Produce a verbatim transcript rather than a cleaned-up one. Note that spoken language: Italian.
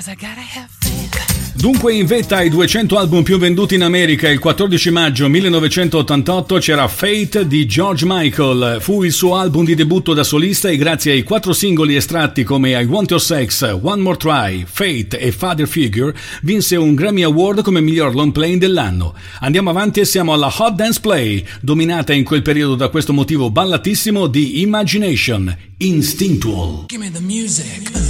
Dunque in vetta ai duecento album più venduti in America il quattordici maggio millenovecentottantotto c'era Fate di George Michael. Fu il suo album di debutto da solista e grazie ai quattro singoli estratti come I Want Your Sex, One More Try, Fate e Father Figure vinse un Grammy Award come miglior long playing dell'anno. Andiamo avanti e siamo alla Hot Dance Play, dominata in quel periodo da questo motivo ballatissimo di Imagination, Instinctual. Give me the music.